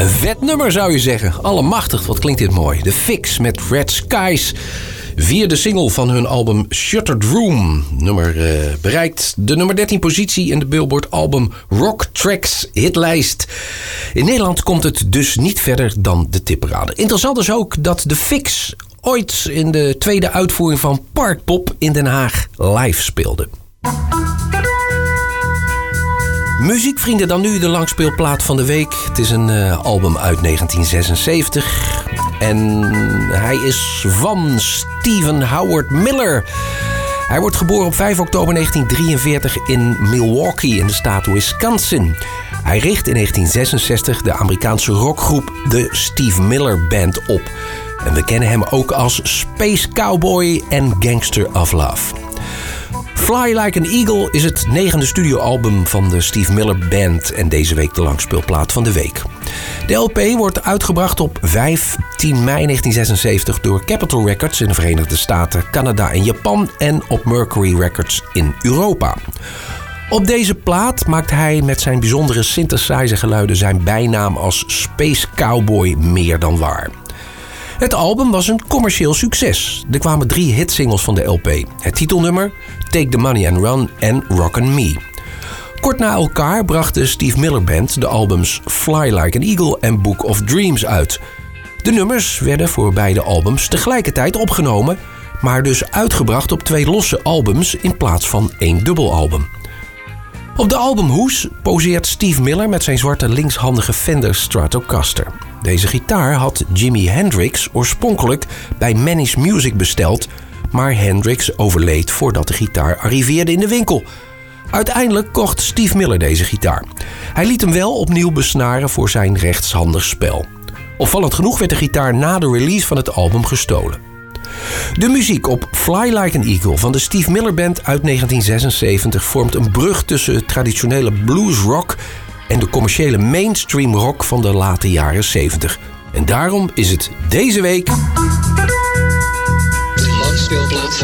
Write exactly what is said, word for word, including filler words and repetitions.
Een vet nummer zou je zeggen. Allemachtig, wat klinkt dit mooi. The Fix met Red Skies. Vierde single van hun album Shuttered Room. Nummer uh, bereikt de nummer dertien positie in de Billboard album Rock Tracks hitlijst. In Nederland komt het dus niet verder dan de tipparade. Interessant is ook dat The Fix ooit in de tweede uitvoering van Parkpop in Den Haag live speelde. Muziekvrienden, dan nu de langspeelplaat van de week. Het is een uh, album uit negentien zesenzeventig. En hij is van Stephen Howard Miller. Hij wordt geboren op vijf oktober negentien drieënveertig in Milwaukee in de staat Wisconsin. Hij richt in negentien zesenzestig de Amerikaanse rockgroep de Steve Miller Band op. En we kennen hem ook als Space Cowboy en Gangster of Love. Fly Like an Eagle is het negende studioalbum van de Steve Miller Band en deze week de langspeelplaat van de week. De L P wordt uitgebracht op vijftien mei negentien zesenzeventig door Capitol Records in de Verenigde Staten, Canada en Japan en op Mercury Records in Europa. Op deze plaat maakt hij met zijn bijzondere synthesizergeluiden zijn bijnaam als Space Cowboy meer dan waar. Het album was een commercieel succes. Er kwamen drie hitsingles van de L P. Het titelnummer, Take the Money and Run en Rockin' Me. Kort na elkaar bracht de Steve Miller Band de albums Fly Like an Eagle en Book of Dreams uit. De nummers werden voor beide albums tegelijkertijd opgenomen, maar dus uitgebracht op twee losse albums in plaats van één dubbelalbum. Op de album Hoes poseert Steve Miller met zijn zwarte linkshandige Fender Stratocaster. Deze gitaar had Jimi Hendrix oorspronkelijk bij Manny's Music besteld, maar Hendrix overleed voordat de gitaar arriveerde in de winkel. Uiteindelijk kocht Steve Miller deze gitaar. Hij liet hem wel opnieuw besnaren voor zijn rechtshandig spel. Opvallend genoeg werd de gitaar na de release van het album gestolen. De muziek op Fly Like an Eagle van de Steve Miller Band uit negentien zesenzeventig vormt een brug tussen het traditionele bluesrock en de commerciële mainstream rock van de late jaren zeventig. En daarom is het deze week